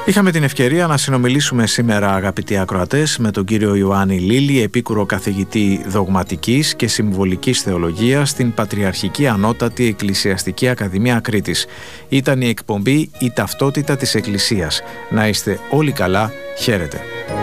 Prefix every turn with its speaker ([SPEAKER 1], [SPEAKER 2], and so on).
[SPEAKER 1] Είχαμε την ευκαιρία να συνομιλήσουμε σήμερα, αγαπητοί ακροατές, με τον κύριο Ιωάννη Λίλη, επίκουρο καθηγητή δογματικής και συμβολικής θεολογίας στην Πατριαρχική Ανώτατη Εκκλησιαστική Ακαδημία Κρήτης. Ήταν η εκπομπή «Η Ταυτότητα της Εκκλησίας». Να είστε όλοι καλά. Χαίρετε.